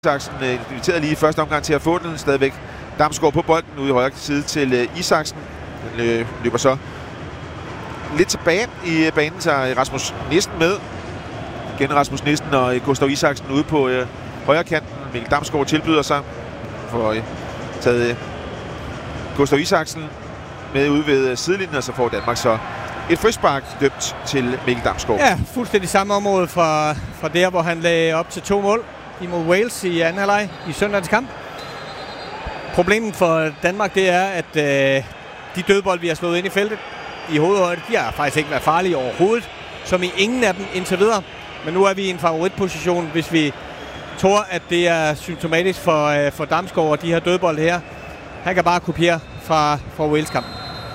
Isaksen inviteret lige i første omgang til at få den. Stadigvæk Damsgaard på bolden ude i højre side til Isaksen. Den løber så lidt tilbage i banen, tager Rasmus Nissen med. Igen Rasmus Nissen og Gustav Isaksen ude på højre kanten. Mikkel Damsgaard tilbyder sig for taget Gustav Isaksen med ude ved sidelinjen, og så får Danmark så et frispark dømt til Mikkel Damsgaard. Ja, fuldstændig samme område fra der, hvor han lagde op til 2 mål imod Wales i anden halvleg i søndagens kamp. Problemet for Danmark, det er, at de dødbold, vi har slået ind i feltet i hovedhøjde, de har faktisk ikke været farlige overhovedet, som i ingen af dem indtil videre. Men nu er vi i en favoritposition, hvis vi tror, at det er symptomatisk for Damsgaard og de her dødbold her. Han kan bare kopiere fra Wales-kampen.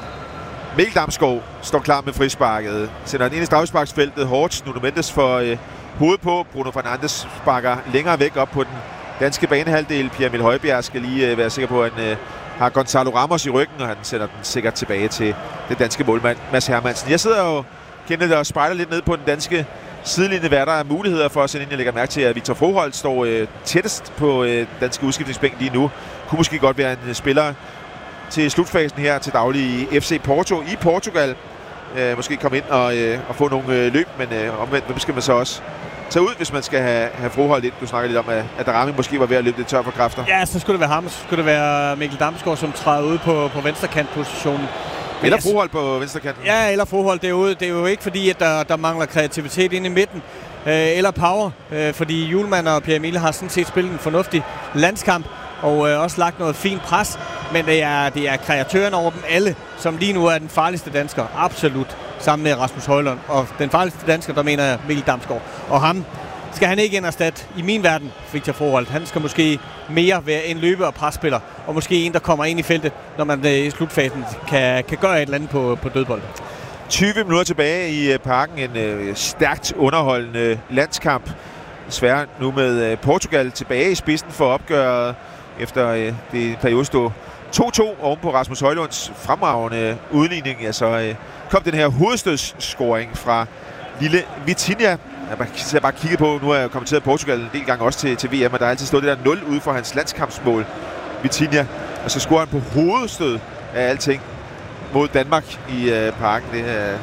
Mikkel Damsgaard står klar med frisparket. Sender den ind i straffesparksfeltet. Hårdt. Nuno Mendes får hovedet på. Bruno Fernandes sparker længere væk op på den danske banehalvdel. Pierre Emil Højbjerg skal lige være sikker på, at han har Gonzalo Ramos i ryggen, og han sender den sikkert tilbage til den danske målmand Mads Hermansen. Jeg sidder jo kendt og spejler lidt ned på den danske sidelinje, hvad der er muligheder for at sende ind. Jeg lægger mærke til, at Victor Froholt står tættest på danske udskiftningsbænk lige nu. Kunne måske godt være en spiller til slutfasen her til daglig i FC Porto i Portugal. Måske komme ind og få nogle løb, men omvendt, hvem skal man så også tage ud, hvis man skal have Froholt ind? Du snakker lidt om, at Darami måske var ved at løbe lidt tør for kræfter. Ja, så skulle det være ham. Så skulle det være Mikkel Damsgaard, som træder ud på venstrekantpositionen. Eller Froholt på venstrekanten. Ja, eller Froholt derude. Det er jo ikke fordi, at der mangler kreativitet inde i midten. Eller power. Fordi Hjulmand og Pierre Emil har sådan set spillet en fornuftig landskamp. Og også lagt noget fint pres. Men det er kreatøren over dem alle, som lige nu er den farligste dansker. Absolut. Sammen med Rasmus Højlund. Og den farligste dansker, der mener jeg Mikkel Damsgaard. Og ham skal han ikke erstatte i min verden, Victor Froholt. Han skal måske mere være en løbe- og presspiller. Og måske en, der kommer ind i feltet, når man i slutfasen kan gøre et eller andet på dødbold. 20 minutter tilbage i parken. En stærkt underholdende landskamp. Desværre nu med Portugal tilbage i spidsen for opgøret. Efter det periode stod 2-2 oven på Rasmus Højlunds fremragende udligning. Så kom den her hovedstødsscoring fra lille Vitinha. Jeg har bare kigget på, nu har jeg kommenteret Portugal en del gange også til VM, og der har altid stået det der 0 ude for hans landskampsmål, Vitinha. Og så scorer han på hovedstød af alting mod Danmark i parken. Det er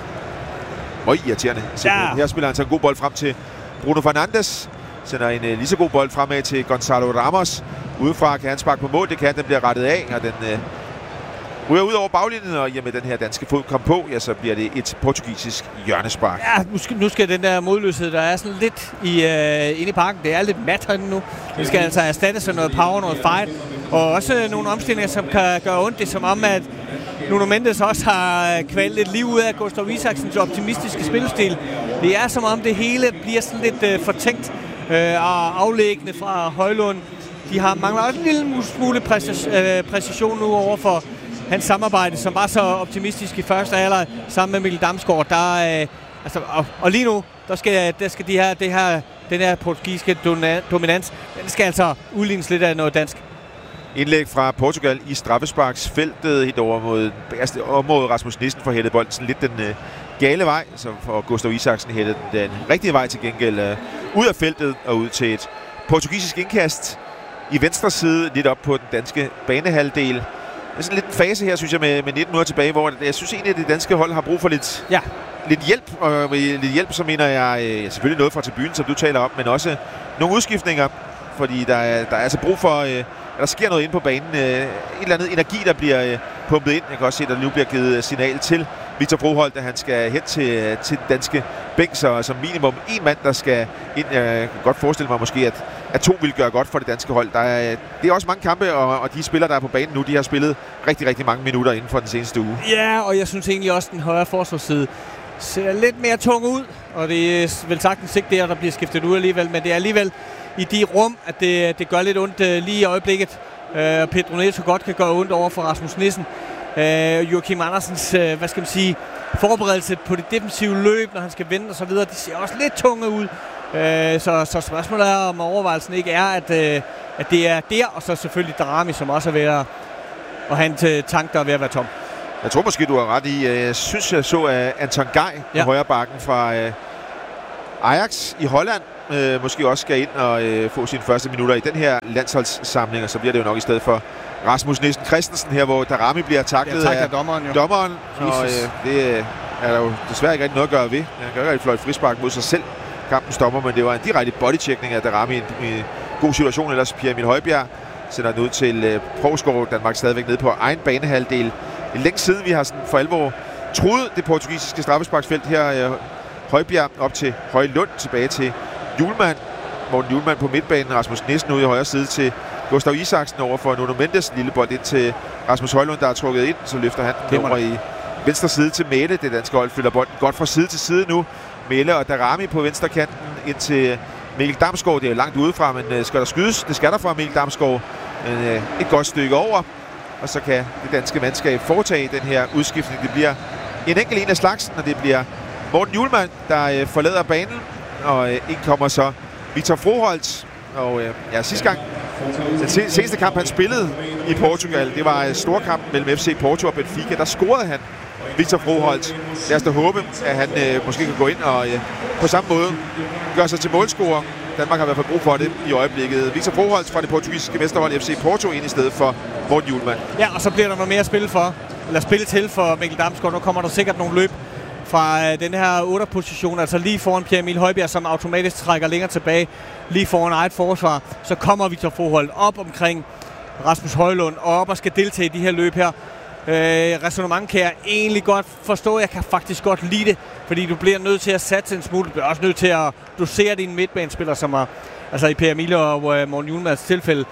meget irriterende. Ja. Her spiller han så en god bold frem til Bruno Fernandes. Sender en lige så god bold fremad til Gonzalo Ramos. Udefra kan han sparke på mål, det kan han, den bliver rettet af, og den ryger ud over baglinjen, og med den her danske fod kom på, ja, så bliver det et portugisisk hjørnespark. Ja, nu skal den der modløshed, der er sådan lidt inde i parken, det er lidt mat herinde nu. Det skal altså erstatte sig noget power, noget fight, og også nogle omstillinger, som kan gøre ondt. Det er som om, at Nuno Mendes også har kvalt lidt liv ud af Gustav Isaksens optimistiske spillestil. Det er som om, det hele bliver sådan lidt fortænkt og aflæggende fra Højlund. De mangler også en lille smule præcision nu over for hans samarbejde, som var så optimistisk i første halvleg sammen med Mikkel Damsgaard. Og lige nu, der skal den her portugisiske dominans, den skal altså udlignes lidt af noget dansk. Indlæg fra Portugal i straffesparksfeltet helt over mod bagerste område. Rasmus Nissen får hættet bolden sådan lidt den gale vej, så får Gustav Isaksen hættet den rigtige vej til gengæld ud af feltet og ud til et portugisisk indkast i venstre side, lidt op på den danske banehalvdel. Det er sådan lidt en fase her, synes jeg, med 19 minutter tilbage, hvor jeg synes egentlig, at det danske hold har brug for lidt hjælp. Og med lidt hjælp, så mener jeg selvfølgelig noget fra tribunen, som du taler om, men også nogle udskiftninger, fordi der er altså brug for, at der sker noget inde på banen. Et eller andet energi, der bliver pumpet ind. Jeg kan også se, at der nu bliver givet signal til Victor Froholt, at han skal hen til den danske bænk, så som minimum en mand, der skal ind. Jeg kan godt forestille mig måske, at 2 vil gøre godt for det danske hold. Det er også mange kampe, og de spillere, der er på banen nu, de har spillet rigtig, rigtig mange minutter inden for den seneste uge. Ja, og jeg synes egentlig også, at den højre forsvarsside ser lidt mere tung ud, og det er vel sagtens ikke der bliver skiftet ud alligevel, men det er alligevel i de rum, at det gør lidt ondt lige i øjeblikket. Pedro Neto godt kan gøre ondt over for Rasmus Nissen. Joachim Andersens, forberedelse på det defensive løb, når han skal vende og så videre, de ser også lidt tunge ud. Så spørgsmålet er, om overvejelsen ikke er, at det er der, og så selvfølgelig Darami, som også er ved at have en tank, der er ved at være tom. Jeg tror måske, du har ret i. Jeg synes, jeg så Anton Gej på højre bakken fra Ajax i Holland måske også skal ind og få sine første minutter i den her landsholdssamling, og så bliver det jo nok i stedet for Rasmus Nissen Christensen her, hvor Daramy bliver taklet af dommeren, og det er der jo desværre ikke rigtig noget at gøre ved. Han kan jo ikke fløjte frispark mod sig selv, kampens dommer, men det var en direkte bodycheckning af Daramy i en god situation. Ellers Pierre Emil Højbjerg sender den ud til Provsgaard. Danmark stadigvæk nede på egen banehalvdel. Det er længe siden, vi har sådan for alvor truet det portugisiske straffesparksfelt her. Højbjerg op til Højlund, tilbage til Hjulmand. Morten Hjulmand på midtbanen, Rasmus Nissen ude i højre side til Gustav Isaksen over for Nuno Mendes. Lille bold ind til Rasmus Højlund, der er trukket ind. Så løfter han den over i venstre side til Mæle. Det danske hold flytter bolden godt fra side til side nu. Mæle og Daramy på venstre kanten ind til Mikkel Damsgaard. Det er langt udefra, men skal der skydes? Det skal der fra Mikkel Damsgaard. Et godt stykke over. Og så kan det danske mandskab foretage den her udskiftning. Det bliver en enkelt en af slagsen, og det bliver Morten Hjulmand, der forlader banen. Og ind kommer så Victor Froholt. Og sidste gang, den seneste kamp, han spillede i Portugal, det var storkampen mellem FC Porto og Benfica. Der scorede han, Victor Froholt. Lad os da håbe, at han måske kan gå ind og på samme måde gøre sig til målscorer. Danmark har i hvert fald brug for det i øjeblikket. Victor Froholt fra det portugisiske mesterhold FC Porto ind i stedet for Morten Hjulmand. Ja, og så bliver der noget mere at spille til for Mikkel Damsgaard. Nu kommer der sikkert nogle løb fra den her 8'er-position, altså lige foran Pierre Emil Højbjerg, som automatisk trækker længere tilbage, lige foran eget forsvar. Så kommer Victor Froholt op omkring Rasmus Højlund og op og skal deltage i de her løb her. Ræsonnement kan jeg egentlig godt forstå. Jeg kan faktisk godt lide det, fordi du bliver nødt til at satse en smule. Du bliver også nødt til at dosere dine midtbanespillere, som er, altså i Per Emil og Morten Hjulmands tilfælde,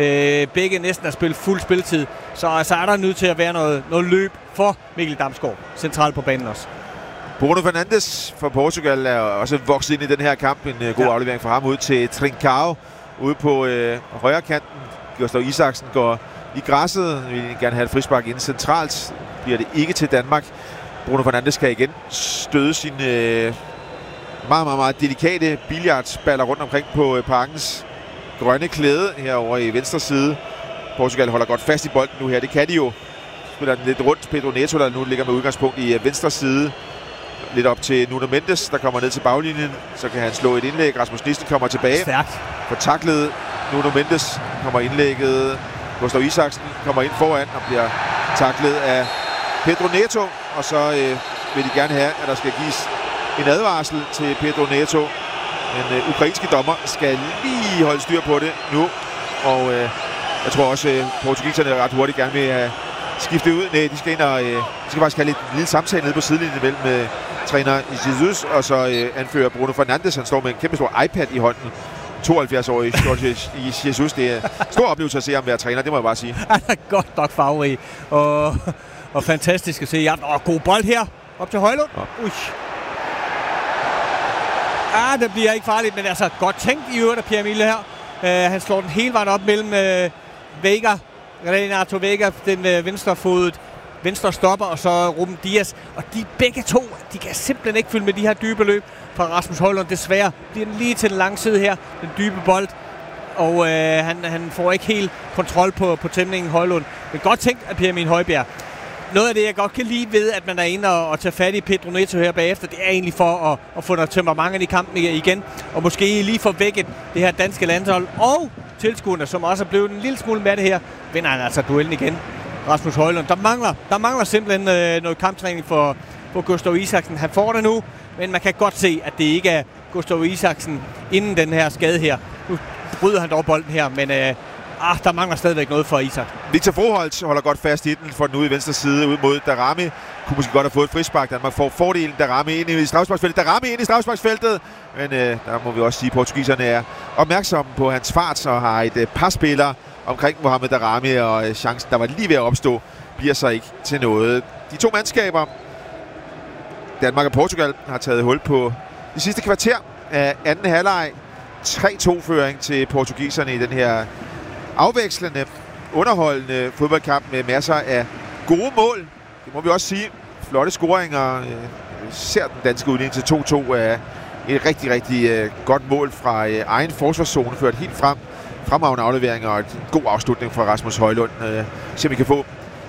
begge næsten har spillet fuld spilletid. Så altså er der nødt til at være noget løb for Mikkel Damsgaard centralt på banen også. Bruno Fernandes fra Portugal er også vokset ind i den her kamp. En god aflevering fra ham ud til Trincao ude på højre kanten. Gustav Isaksen går i græsset. Vi vil gerne have et frispark inden centralt. Bliver det ikke til Danmark. Bruno Fernandes kan igen støde sine meget delikate billiardsballer rundt omkring på parkens grønne klæde herovre i venstre side. Portugal holder godt fast i bolden nu her. Det kan de jo. Spiller den lidt rundt. Pedro Neto, der nu ligger med udgangspunkt i venstre side. Lidt op til Nuno Mendes, der kommer ned til baglinjen. Så kan han slå et indlæg. Rasmus Nissen kommer tilbage. Stærkt. For taklet Nuno Mendes kommer indlægget. Gustav Isaksen kommer ind foran og bliver taklet af Pedro Neto. Og så vil de gerne have, at der skal gives en advarsel til Pedro Neto. Men ukrainske dommer skal lige holde styr på det nu. Og jeg tror også, portugiserne ret hurtigt gerne vil have skiftet ud. Nej, de skal ind og de skal faktisk have en lille samtale nede på sidelinjen mellem træner Jesus og så anfører Bruno Fernandes. Han står med en kæmpe stor iPad i hånden. 72-årig Jorge Jesus. Det er en stor oplevelse at se ham være træner, det må jeg bare sige. Han er godt nok farverig og fantastisk at se. Ja, god bold her op til Højlund. Det bliver ikke farligt, men altså godt tænkt i øvrigt af Pierre Emil her. Han slår den hele vejen op mellem Renato Vega, den venstre stopper, og så Ruben Dias. Og de begge to, de kan simpelthen ikke følge med de her dybe løb fra Rasmus Højlund. Desværre bliver den lige til den lange side her, den dybe bold. Og han får ikke helt kontrol på tæmningen Højlund. Men godt tænkt af Pierre Emil Højbjerg. Noget af det, jeg godt kan lide ved, at man er inde og tage fat i Pedro Neto her bagefter, det er egentlig for at få noget temperament i kampen igen. Og måske lige få vækket det her danske landshold og tilskuerne, som også er blevet en lille smule med det her, vinder han altså duellen igen. Rasmus Højlund. Der mangler simpelthen noget kamptræning for Gustav Isaksen. Han får det nu, men man kan godt se, at det ikke er Gustav Isaksen inden den her skade her. Nu bryder han dog bolden her, men der mangler stadigvæk noget for Isak. Victor Froholt holder godt fast i den, for den ude i venstre side ud mod Daramy. Kunne måske godt have fået et frispark. Danmark får fordelen. Daramy ind i straffesparksfeltet. Daramy ind i straffesparksfeltet. Men der må vi også sige, at portugiserne er opmærksomme på hans fart, og har et par spillere omkring Mohamed Daramy, og chancen, der var lige ved at opstå, bliver så ikke til noget. De to mandskaber, Danmark og Portugal, har taget hul på de sidste kvarter af anden halvleg. 3-2-føring til portugiserne i den her afvekslende, underholdende fodboldkamp med masser af gode mål. Det må vi også sige. Flotte scoringer. Ser den danske udligning til 2-2 af et rigtig godt mål fra egen forsvarszone, ført helt frem. Fremragende afleveringer og en god afslutning fra Rasmus Højlund. Så vi kan få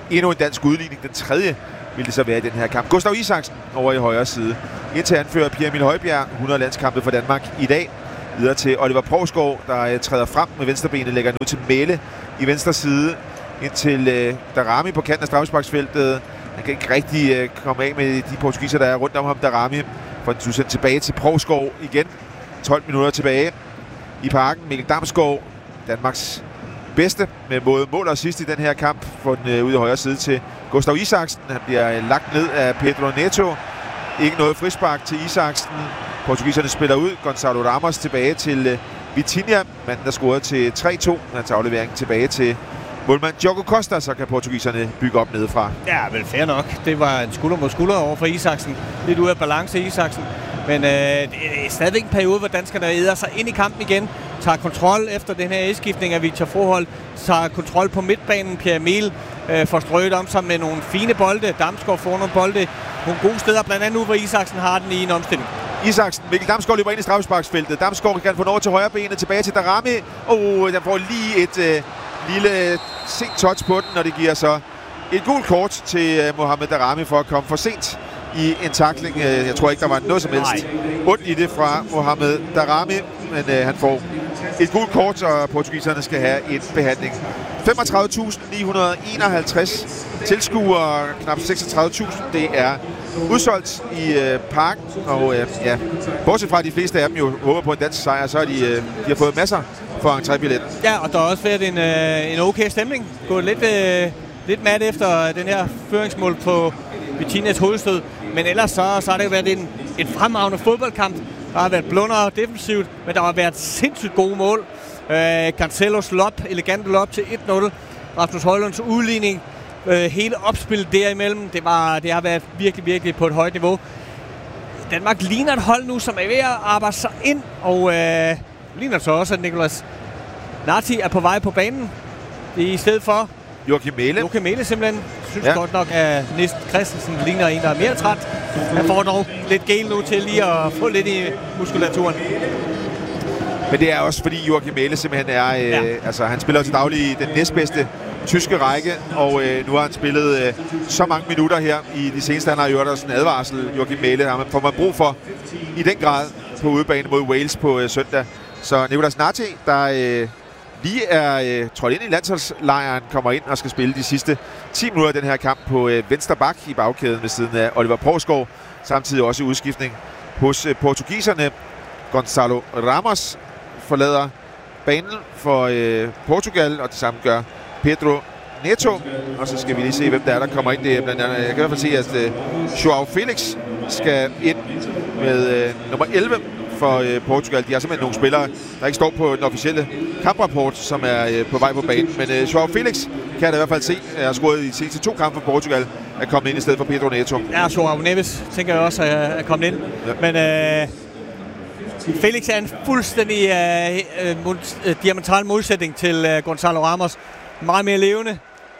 endnu en dansk udligning. Den tredje vil det så være i den her kamp. Gustav Isaksen over i højre side. Indtil anfører Pierre Emil Højbjerg, 100 landskampe for Danmark i dag. Videre til Oliver Provsgaard, der træder frem med venstrebenet, lægger nu til Mæle i venstre side. Indtil Darami på kanten af straffesparksfeltet. Han kan ikke rigtig komme af med de portugiser, der er rundt om ham. Darami får den sendt tilbage til Provsgaard igen. 12 minutter tilbage i parken. Mikkel Damsgaard, Danmarks bedste med både mål og assist i den her kamp, får den ude i højre side til Gustav Isaksen. Han bliver lagt ned af Pedro Neto. Ikke noget frispark til Isaksen. Portugiserne spiller ud. Gonçalo Ramos tilbage til Vitinha, manden der scorede til 3-2. Hans aflevering tilbage til målmand Diogo Costa, så kan portugiserne bygge op nedefra. Ja, vel fair nok. Det var en skulder mod skulder over for Isaksen. Lidt ude af balance Isaksen. Men det er stadigvæk en periode, hvor danskerne æder sig ind i kampen igen. Tager kontrol efter den her udskiftning af Victor Froholt. Tager kontrol på midtbanen. Pierre Emil får strøget om sig med nogle fine bolde. Damsgaard får nogle bolde. Nogle gode steder, blandt andet nu, hvor Isaksen har den i en omstilling. Isaksen, Mikkel Damsgaard løber ind i straffesparksfeltet. Damsgaard kan få den over til højre benet, tilbage til Darami. Den får lige et lille sent touch på den, og det giver så et gult kort til Mohamed Darami for at komme for sent i en tackling. Jeg tror ikke, der var noget som helst ondt i det fra Mohamed Darami, men han får et gult kort, og portugiserne skal have en behandling. 35.951 tilskuere, knap 36.000. Det er udsolgt i parken, og bortset fra at de fleste af dem jo håber på en dansk sejr, så de har fået masser for entrébilletten. Ja, og der har også været en okay stemning. Gået lidt mat efter den her føringsmål på Vitinhas hovedstød, men ellers så har det jo været en fremragende fodboldkamp. Der har været blunder defensivt, men der har været sindssygt gode mål. Cancelos elegante lop til 1-0. Rasmus Højlunds udligning. Hele opspillet derimellem, det har været virkelig, virkelig på et højt niveau. Danmark ligner et hold nu, som er ved at arbejde sig ind, og ligner så også, at Nicolas Nati er på vej på banen. Det er i stedet for Joachim Mæhle simpelthen. Synes godt nok, at Nist Christensen ligner en, der er mere træt. Han får dog lidt gel nu til lige at få lidt i muskulaturen. Men det er også fordi Joachim Mæhle simpelthen er, altså han spiller til daglig i den næstbedste tyske række, og nu har han spillet så mange minutter her i de seneste. Han har gjort sådan en advarsel, Joachim Mæhle, har man brug for i den grad på udebane mod Wales på søndag. Så Nicolas Nati, der lige er trådt ind i landsholdslejren, kommer ind og skal spille de sidste 10 minutter af den her kamp på venstre bak i bagkæden ved siden af Oliver Provsgaard. Samtidig også udskiftning hos portugiserne. Gonçalo Ramos forlader banen for Portugal, og det samme gør Pedro Neto. Og så skal vi lige se, hvem der kommer ind. Det er blandt andet, jeg kan i hvert fald se, at Joao Felix skal ind med nummer 11 for Portugal. De har simpelthen nogle spillere, der ikke står på den officielle kamprapport, som er på vej på banen. Men Joao Felix kan jeg da i hvert fald se, har scoret i de seneste 2 kampe for Portugal, er kommet ind i stedet for Pedro Neto. Ja, Joao Neves tænker jeg også er kommet ind. Ja. Men Felix er en fuldstændig diametral modsætning til Gonçalo Ramos. Meget mere levende,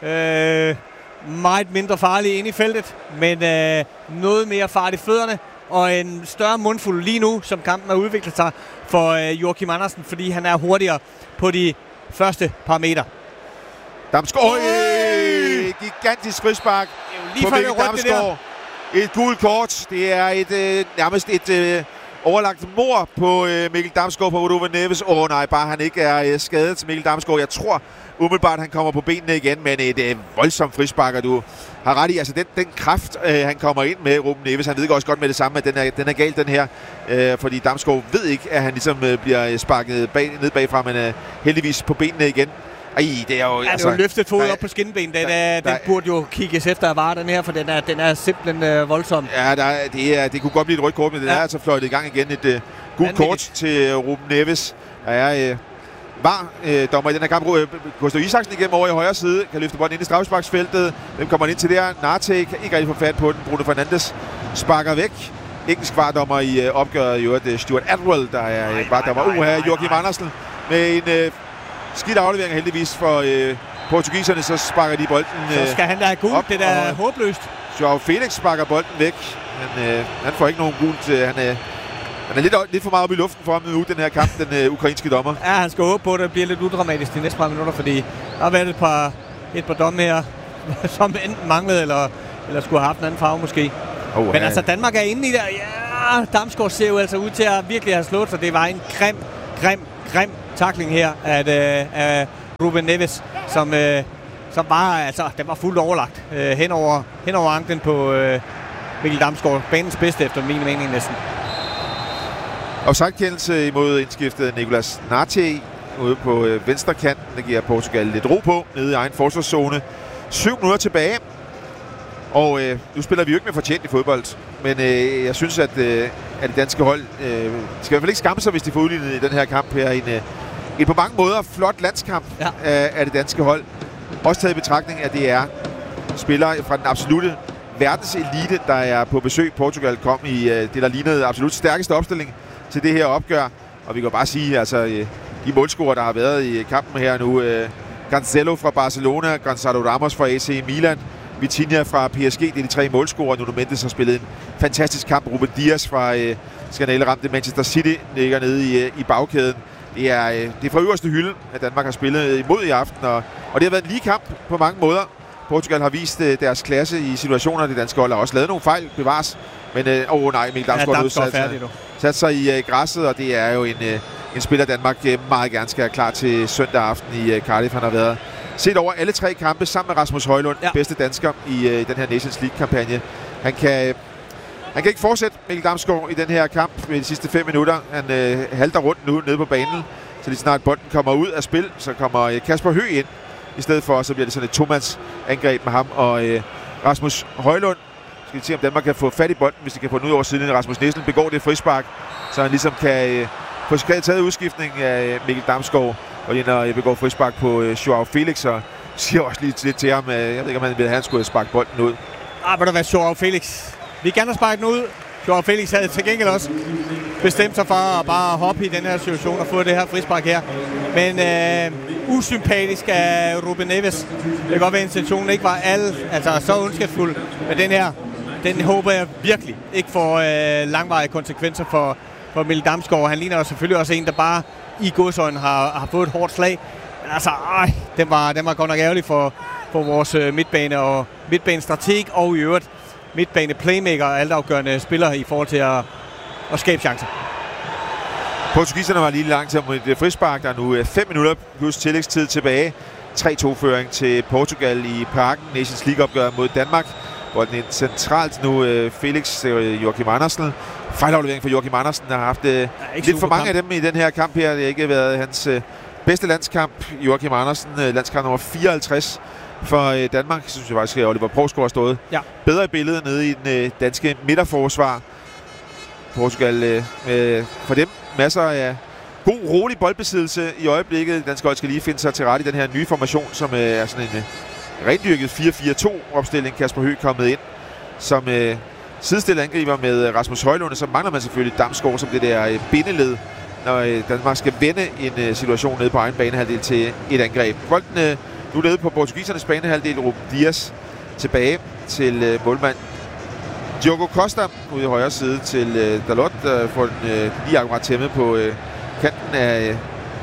meget mindre farlig inde i feltet, men noget mere fart i fødderne, og en større mundfuld lige nu, som kampen har udviklet sig for Joachim Andersen, fordi han er hurtigere på de første par meter. Damsgaard, gigantisk frispark på Mikkel Damsgaard. Et gult kort. Det er nærmest et overlagt mord på Mikkel Damsgaard på Ruben Neves. Nej, bare han ikke er skadet til Mikkel Damsgaard. Jeg tror umiddelbart, han kommer på benene igen, men et voldsomt frispark, og du har ret i. Altså den kraft, han kommer ind med, Ruben Neves, han ved også godt med det samme, at den er galt, den her. Fordi Damsgaard ved ikke, at han ligesom bliver sparket ned bagfra, men heldigvis på benene igen. Det er jo... Ja, det er jo løftet fod op på skinben. Den burde jo kigges efter at vare den her, for den er simpelthen voldsom. Ja, det kunne godt blive et rødt kort, men den er altså fløjtet i gang igen. Et gult kort til Ruben Neves. Der er dommer i den her kamp. Gustav Isaksen igennem over i højre side. Kan løfte bolden ind i straffesparksfeltet. Hvem kommer ind til der? Narte kan ikke rigtig få fat på den. Bruno Fernandes sparker væk. Engelsk vardommer i opgøret. Jo, det er Stuart Atwell, der er vardommer. Joachim Andersen med en skidt aflevering heldigvis for portugiserne, så sparker de bolden så skal han da have gult, det er håbløst. Joao Felix sparker bolden væk, men han får ikke nogen gult. Han er lidt for meget oppe i luften for ham nu, den her kamp, den ukrainske dommer. Ja, han skal håbe på, at det bliver lidt udramatisk de næste par minutter, fordi der har været et par domme her som enten manglede, eller skulle have haft en anden farve måske. Men altså, Danmark er inde i der. Ja, Damsgaard ser jo altså ud til at virkelig have slået, så det var en grim tackling her af Ruben Neves, som var, altså, den var fuldt overlagt hen over anklen på Mikkel Damsgaard. Banens bedste efter min mening næsten. Offside-kendelse imod indskiftet Nicolas Nate ude på venstre kanten. Det giver Portugal lidt ro på nede i egen forsvarszone. 7 minutter tilbage. Og nu spiller vi jo ikke med fortjent i fodbold. Men jeg synes, at det danske hold skal i hvert fald ikke skamme sig, hvis de får udlignet i den her kamp her. En på mange måder flot landskamp af det danske hold. Også taget i betragtning, at det er spillere fra den absolute verdenselite, der er på besøg. Portugal kom i det, der lignede absolut stærkeste opstilling til det her opgør. Og vi kan bare sige, altså de målscorer, der har været i kampen her nu. Cancelo fra Barcelona, Gonzalo Ramos fra AC Milan, Vitinha fra PSG, det er de 3 målscorer. Nuno Mendes har spillet en fantastisk kamp. Ruben Dias fra skandaleramte Manchester City ligger nede i bagkæden. Det er fra øverste hylde, at Danmark har spillet imod i aften, og det har været en lige kamp på mange måder. Portugal har vist deres klasse i situationer. Det danske hold har også lavet nogle fejl, bevares. Men Mikkel Damsgaard sat sig i græsset, og det er jo en spiller, Danmark meget gerne skal have klar til søndag aften i Cardiff. Han har været set over alle 3 kampe sammen med Rasmus Højlund, bedste dansker i den her Nations League-kampagne. Han kan ikke fortsætte, Mikkel Damsgaard, i den her kamp med de sidste 5 minutter. Han halter rundt nu nede på banen, så lige snart bolden kommer ud af spil, så kommer Kasper Høgh ind. I stedet for, så bliver det sådan et tomands-angreb med ham og Rasmus Højlund. Skal vi se, om Danmark kan få fat i bolden, hvis de kan få den ud over siden. Rasmus Nielsen begår det frispark, så han ligesom kan få taget udskiftning af Mikkel Damsgaard, og han begår frispark på Joao Felix, og siger også lidt til ham, jeg ved ikke, om han ville have, han skulle sparke bolden ud. Vil der være Joao Felix? Vi kan gerne sparke den ud. Joao Felix havde til gengæld også bestemt sig for at bare hoppe i den her situation og få det her frispark her. Men usympatisk af Ruben Neves. Det kan godt være, at intentionen ikke var så ondskabsfuld. Men den håber jeg virkelig ikke får langvarige konsekvenser for Mikkel Damsgaard. Han ligner jo selvfølgelig også en, der bare i godsøjne har fået et hårdt slag. Men altså, den var godt nok ærgerlig for vores midtbane og midtbanestrateg og i øvrigt midtbane playmaker og altafgørende spillere i forhold til at skabe chancer. Portugiserne var lige langt til et frispark. Der er nu 5 minutter plus tillægstid tilbage. 3-2-føring til Portugal i Parken. Nations League-opgør mod Danmark. Bolden ind centralt nu. Felix, Joachim Andersen. Fejlaflevering for Joachim Andersen, der har haft lidt for mange af dem i den her kamp her. Det har ikke været hans bedste landskamp. Joachim Andersen, landskamp nummer 54 for Danmark. Synes jeg faktisk, at Oliver Provsgaard har stået bedre i billedet nede i den danske midterforsvar. Portugal for dem masser af god, rolig boldbesiddelse i øjeblikket. Dansk hold skal lige finde sig til rette i den her nye formation, som er sådan en rendyrket 4-4-2-opstilling. Kasper Høgh kommet ind som sidestillet angriber med Rasmus Højlund, så mangler man selvfølgelig Damsgaard som det der bindeled, når Danmark skal vende en situation nede på egen banehalvdel til et angreb. Bolden nu nede på portugisernes banehalvdel. Ruben Dias tilbage til målmand Diogo Costa ude i højre side til Dalot, der får den lige akkurat tæmmet på kanten af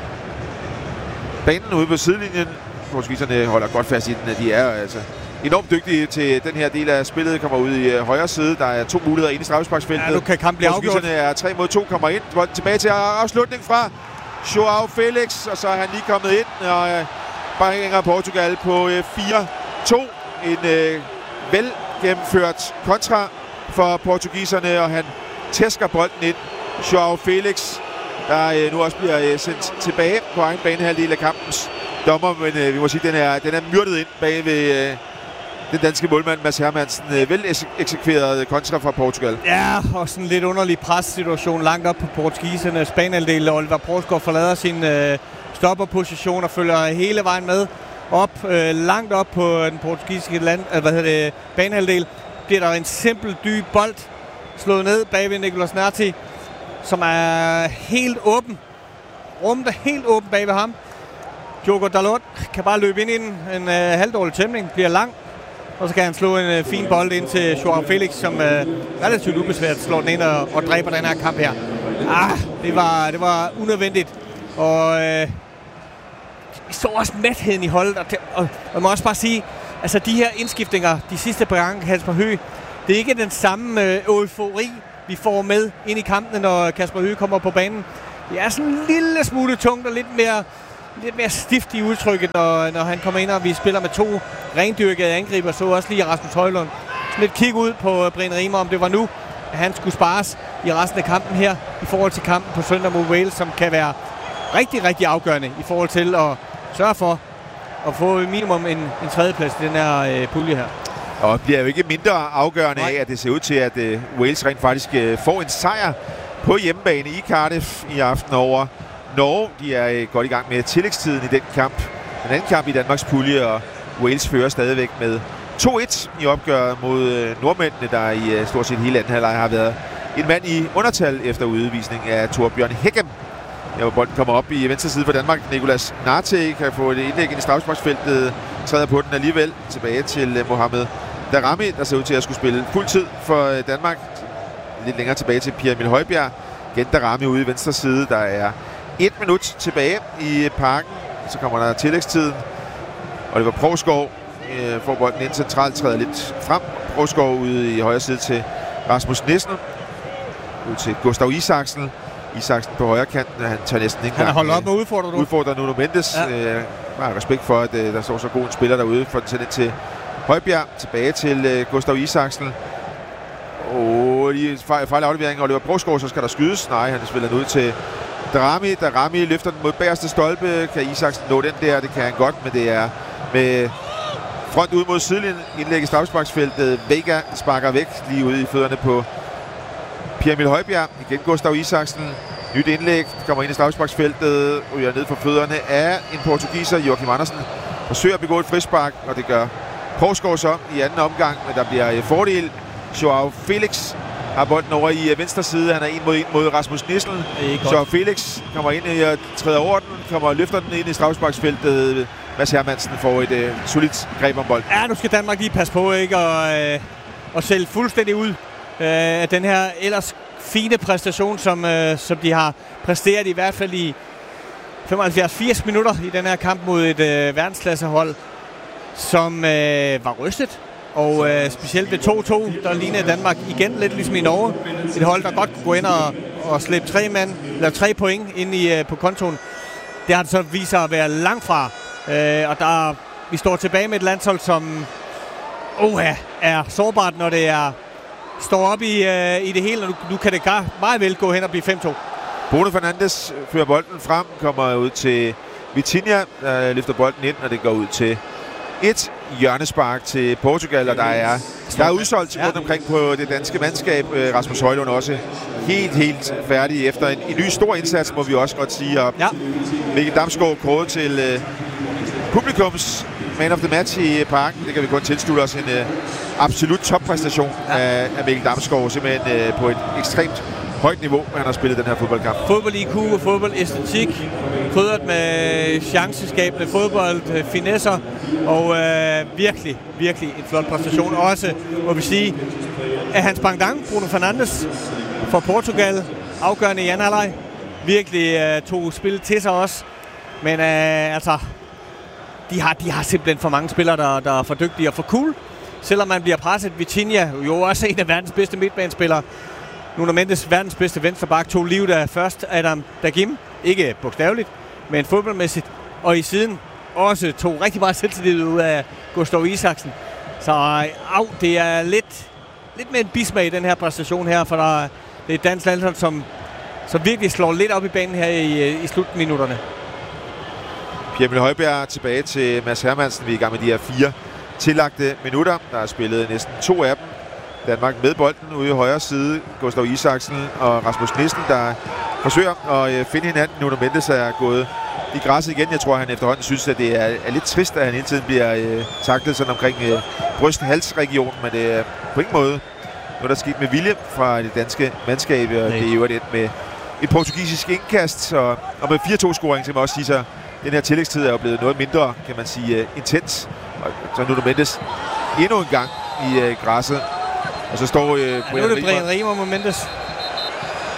banen ude på sidelinjen. Portugiserne holder godt fast i den, at de er altså enormt dygtige til den her del af spillet. Kommer ud i højre side. Der er 2 muligheder inde i straffesparksfeltet. Ja, nu kan kampen blive afgjort. Portugiserne er 3 mod 2, kommer ind. Bolden tilbage til afslutning fra Joao Felix, og så er han lige kommet ind, og bringer Portugal på 4-2. En velgennemført kontra for portugiserne, og han tæsker bolden ind. Joao Felix, der nu også bliver sendt tilbage på egen banehalvdel af kampens dommer, men vi må sige, at den er myrdet ind bag ved den danske målmand Mads Hermansen. Vel eksekveret kontra fra Portugal. Ja, og sådan en lidt underlig pressituation langt op på portugisernes banehalvdel. Oliver Provsgaard forlader sin stopperposition og følger hele vejen med op, langt op på den portugisiske banehalvdel. Bliver der en simpel dyb bold slået ned bag ved Nicolas Nate, som er helt åben. Rummet er helt åben bag ved ham. Diogo Dalot kan bare løbe ind i den. En halvdårlig tæmning, bliver lang. Og så kan han slå en fin bold ind til Joao Felix, som relativt ubesværet slår den ind og dræber den her kamp her. Det var unødvendigt. Og vi så også matheden i holdet. Og jeg må også bare sige, altså de her indskiftninger, de sidste par gange, Kasper Høgh, det er ikke den samme eufori, vi får med ind i kampene, når Kasper Høgh kommer på banen. Det er sådan en lille smule tungt og lidt mere stift i udtrykket, når han kommer ind, og vi spiller med 2 rendyrkede angriber. Så også lige Rasmus Højlund. Sådan lidt kig ud på Brian Riemer, om det var nu, at han skulle spares i resten af kampen her, i forhold til kampen på søndag mod Wales, som kan være rigtig, rigtig afgørende i forhold til at sørge for at få minimum en tredjeplads i den her pulje her. Og det bliver jo ikke mindre afgørende af, at det ser ud til, at Wales rent faktisk får en sejr på hjemmebane i Cardiff i aften over Norge. De er godt i gang med tillægstiden i den kamp. Den anden kamp i Danmarks pulje, og Wales fører stadigvæk med 2-1 i opgøret mod nordmændene, der i stort set hele anden halvleg har været en mand i undertal efter udvisning af Torbjørn Hækkem. Ja, hvor bolden kommer op i venstre side for Danmark. Nicolas Nate kan få et indlæg ind i straffesparksfeltet, træder på den alligevel. Tilbage til Mohamed Daramy, der ser ud til at skulle spille fuld tid for Danmark. Lidt længere tilbage til Pierre Emil Højbjerg. Igen Daramy ude i venstre side. Der er 1 minut tilbage i parken. Så kommer der tillægstiden. Og det var Provskov. Får bolden ind centralt, træder lidt frem. Provskov ude i højre side til Rasmus Nissen. Ud til Gustav Isaksen. Isaksen på højre kanten, han tager næsten ikke. Han har holdt op med udfordrer Nuno Mendes. Ja. Bare respekt for, at der står så god en spiller derude. For den sendt til Højbjerg. Tilbage til Gustav Isaksen. Lige fejl aflevering. Oliver Provskov, så skal der skydes. Nej, han spiller den ud til Daramy. Daramy løfter den mod bagerste stolpe. Kan Isaksen nå den der? Det kan han godt, men det er med front ud mod sidelinjen. Indlæg i straffesparksfeltet. Vega sparker væk lige ude i fødderne på Pierre Emil Højbjerg. Igen Gustav Isaksen. Nyt indlæg. Kommer ind i straffesparksfeltet. Ryger ned for fødderne af en portugiser. Joachim Andersen forsøger at begå et frispark, og det gør Provskov så i anden omgang, men der bliver fordel. Joao Felix har bolden over i venstre side. Han er 1 mod Rasmus Nissen. Joao Felix kommer ind og træder over den. Kommer og løfter den ind i straffesparksfeltet. Mads Hermansen får et solidt greb om bolden. Ja, nu skal Danmark lige passe på ikke og sælge fuldstændig ud af den her ellers fine præstation, som de har præsteret i hvert fald i 75-80 minutter i den her kamp mod et verdensklassehold, som var rystet. Og specielt ved 2-2, der lignede Danmark igen lidt ligesom i Norge. Et hold, der godt kunne gå ind og slippe 3 point ind på kontoen. Det har det så vist sig at være langt fra. Og vi står tilbage med et landshold, som er sårbart, når det står op i det hele. Og nu kan det meget vel gå hen og blive 5-2. Bruno Fernandes fører bolden frem, kommer ud til Vitinha, der løfter bolden ind, og det går ud til et hjørnespark til Portugal, og der er udsolgt rundt omkring på det danske mandskab. Rasmus Højlund også helt færdig efter en ny stor indsats, må vi også godt sige. Og Mikkel Damsgaard kåret til publikums man of the match i parken. Det kan vi kun tilslutte os. En absolut toppræstation af Mikkel Damsgaard, simpelthen på et ekstremt højt niveau, han har spillet den her fodboldkamp. Fodbold-IQ og fodboldæstetik, krydret med chanceskabende fodbold, finesser, og virkelig en flot præstation. Også, må vi sige, at hans pendant, Bruno Fernandes, for Portugal, afgørende i anden halvleg, virkelig tog spillet til sig også. Men de har simpelthen for mange spillere, der er for dygtige og for cool. Selvom man bliver presset. Vitinha, jo også en af verdens bedste midtbanespillere. Nuno Mendes, verdens bedste venstreback, tog livet af først Adam Dagim. Ikke bogstaveligt, men fodboldmæssigt. Og i siden også tog rigtig meget selvtillid ud af Gustav Isaksen. Så det er lidt med en bismag i den her præstation her, for det er et dansk landshold, som virkelig slår lidt op i banen her i slutminutterne. Pierre Emil Højbjerg tilbage til Mads Hermansen. Vi er i gang med de her 4 tillagte minutter. Der er spillet næsten 2 af dem. Danmark med bolden ude i højre side. Gustav Isaksen og Rasmus Nissen, der forsøger at finde hinanden. Nuno Mendes er gået i græsset igen. Jeg tror, han efterhånden synes, at det er lidt trist, at han hele tiden bliver taklet sådan omkring bryst-hals-regionen, men det er på ingen måde noget, der er sket med vilje fra det danske mandskab. Og det er jo med et portugisisk indkast, og med 4-2-scoring, så man også sige, så den her tillægstid er jo blevet noget mindre, kan man sige, intens. Og så Nuno Mendes endnu en gang i græsset. Og så står nu er det Brian Riemer mod Mendes.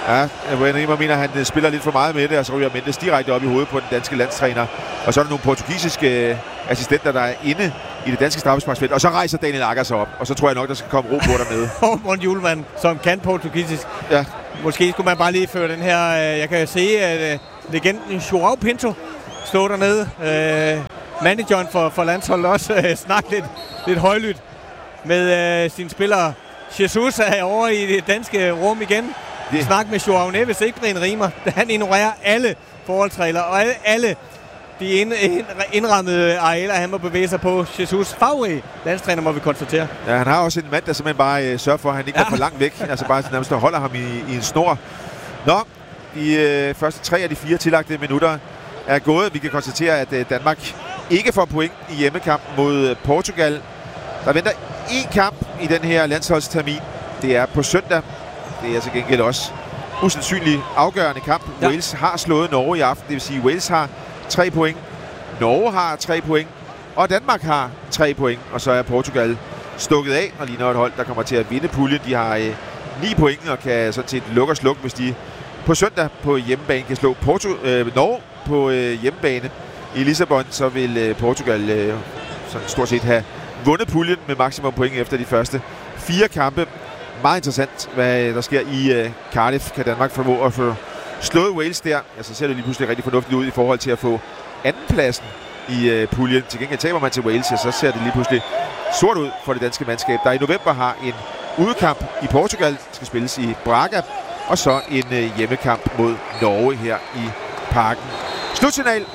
Ja, Wayne mener, at han spiller lidt for meget med det, og så ryger Mendes direkte op i hovedet på den danske landstræner. Og så er der nogle portugisiske assistenter, der er inde i det danske straffesparksfelt. Og så rejser Daniel Agger sig op, og så tror jeg nok, der skal komme ro på dernede. Morten Hjulmand, som kan portugisisk. Ja. Måske skulle man bare lige føre den her... Jeg kan se, at legenden João Pinto står dernede. Manageren for landsholdet også snakke lidt højlydt med sine spillere. Jesus er over i det danske rum igen. Snak med Joao Neves, ikke Brian Riemer. Han ignorerer alle forholdsregler, og alle de indrammede arealer, han må bevæge sig på. Jesus Favre, landstræner, må vi konstatere. Ja, han har også en mand, der simpelthen bare sørger for, at han ikke går for langt væk. Altså bare nærmest holder ham i en snor. Nå, de første 3 af de 4 tillagte minutter er gået. Vi kan konstatere, at Danmark ikke får point i hjemmekampen mod Portugal. Der venter 1 kamp i den her landsholdstermin. Det er på søndag. Det er til gengæld også usandsynligt afgørende kamp. Ja. Wales har slået Norge i aften. Det vil sige, at Wales har 3 point. Norge har 3 point. Og Danmark har 3 point. Og så er Portugal stukket af og ligner et hold, der kommer til at vinde puljen. De har 9 point og kan sådan set lukke og slukke, hvis de på søndag på hjemmebane kan slå Norge på hjemmebane i Lissabon. Så vil Portugal sådan stort set have vundet puljen med maksimum point efter de første 4 kampe. Meget interessant, hvad der sker i Cardiff. Kan Danmark formå at få slået Wales der? Altså ser det lige pludselig rigtig fornuftigt ud i forhold til at få andenpladsen i puljen. Til gengæld taber man til Wales, og så ser det lige pludselig sort ud for det danske mandskab, der i november har en udekamp i Portugal, skal spilles i Braga, og så en hjemmekamp mod Norge her i Parken. Slutsignal.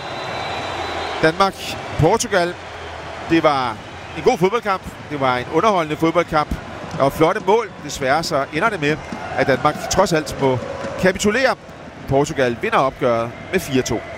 Danmark-Portugal. Det var en god fodboldkamp. Det var en underholdende fodboldkamp. Der var flotte mål. Desværre så ender det med, at Danmark trods alt må kapitulere. Portugal vinder opgøret med 4-2.